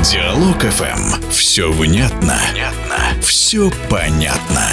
Диалог ФМ. Все внятно. Все понятно.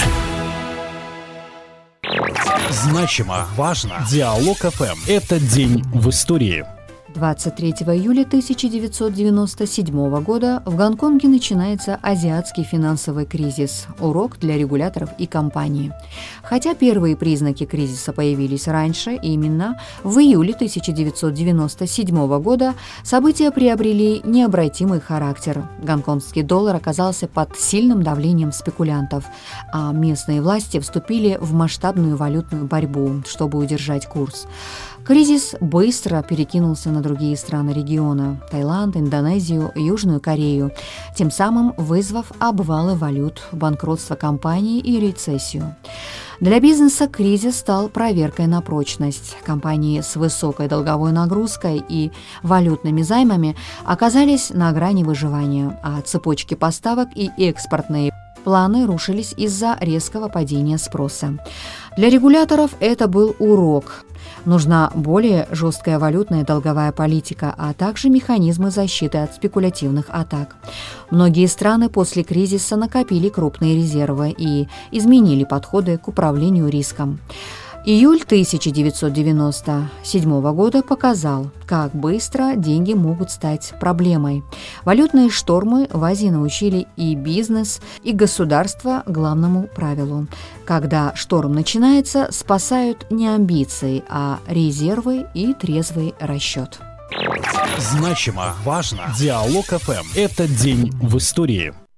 Значимо, важно. Диалог ФМ. Это день в истории. 23 июля 1997 года в Гонконге начинается азиатский финансовый кризис, урок для регуляторов и компаний. Хотя первые признаки кризиса появились раньше, именно в июле 1997 года события приобрели необратимый характер. Гонконгский доллар оказался под сильным давлением спекулянтов, а местные власти вступили в масштабную валютную борьбу, чтобы удержать курс. Кризис быстро перекинулся на другие страны региона – Таиланд, Индонезию, Южную Корею, тем самым вызвав обвалы валют, банкротство компаний и рецессию. Для бизнеса кризис стал проверкой на прочность. Компании с высокой долговой нагрузкой и валютными займами оказались на грани выживания, а цепочки поставок и экспортные планы рушились из-за резкого падения спроса. Для регуляторов это был урок. Нужна более жесткая валютная и долговая политика, а также механизмы защиты от спекулятивных атак. Многие страны после кризиса накопили крупные резервы и изменили подходы к управлению риском. Июль 1997 года показал, как быстро деньги могут стать проблемой. Валютные штормы в Азии научили и бизнес, и государство главному правилу. Когда шторм начинается, спасают не амбиции, а резервы и трезвый расчет. Значимо, важно. Диалог ФМ. Это день в истории.